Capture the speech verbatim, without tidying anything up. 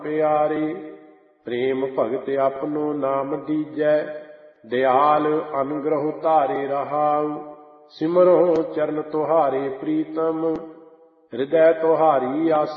ਪਿਆਰੇ। ਪ੍ਰੇਮ ਭਗਤ ਆਪਨੋ ਨਾਮ ਦੀਜੈ, ਦਿਆਲ ਅਨਗ੍ਰਹੁ ਧਾਰੇ ਰਹਾਉ। ਸਿਮਰੋ ਚਰਨ ਤੁਹਾਰੇ ਪ੍ਰੀਤਮ, ਹਿਰਦੈ ਤੁਹਾਰੀ ਆਸ